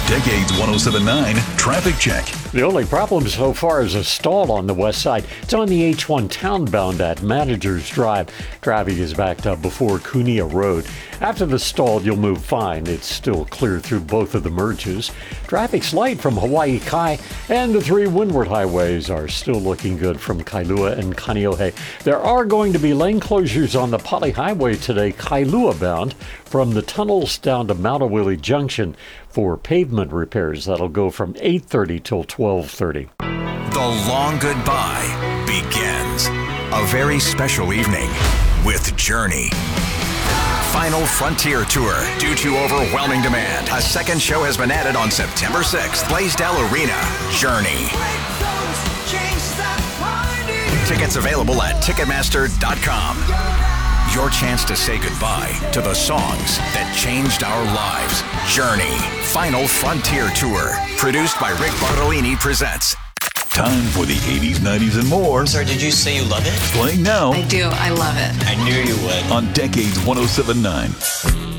Decades 1079 Traffic Check. The only problem so far is a stall on the west side. It's on the H1 townbound at Managers Drive. Traffic is backed up before Cunha Road. After the stall, you'll move fine. It's still clear through both of the merges. Traffic's light from Hawaii Kai, and the three windward highways are still looking good from Kailua and Kaneohe. There are going to be lane closures on the Pali Highway today, Kailua bound, from the tunnels down to Maunawili Junction for pavement repairs. That'll go from 8:30 till 12:30. The long goodbye begins. A very special evening with Journey. Final Frontier Tour. Due to overwhelming demand, a second show has been added on September 6th. Blaisdell Arena. Journey. Tickets available at Ticketmaster.com. Your chance to say goodbye to the songs that changed our lives. Journey. Final Frontier Tour. Produced by Rick Bartolini presents. Time for the 80s, 90s, and more. Sir, did you say you love it? Playing now I do. I love it. I knew you would. on Decades 1079.